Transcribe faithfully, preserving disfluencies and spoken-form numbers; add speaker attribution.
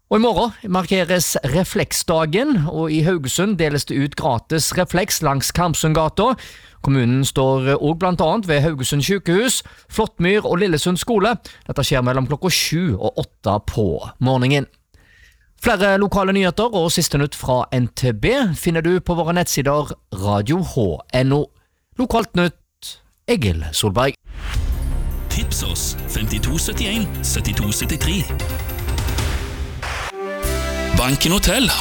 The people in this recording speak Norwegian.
Speaker 1: Og i morgen markeres Refleksdagen, og i Haugesund deles det ut gratis refleks langs Karmsundgata. Kommunen står også blant annet ved Haugesund sykehus, Flåttmyr og Lillesund skole. Dette skjer mellom klokka sju og åtte på morgenen. Flere lokale nyheter og siste nytt fra N T B finner du på våre nettsider radio h punktum n o. Lokalt nytt, Egil Solberg.
Speaker 2: Tips oss femtito syttien syttito syttitre. Banken Hotel